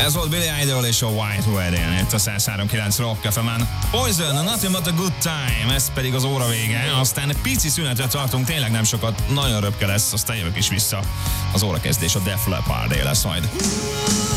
Ez volt Billy Idol és a White Wedding itt a 103.9 Rock FM-en. Poison, Nothing But a Good Time, ez pedig az óra vége, aztán pici szünetet tartunk, tényleg nem sokat, nagyon röpke lesz, aztán jövök is vissza. Az órakezdés a Def Leppardé lesz majd.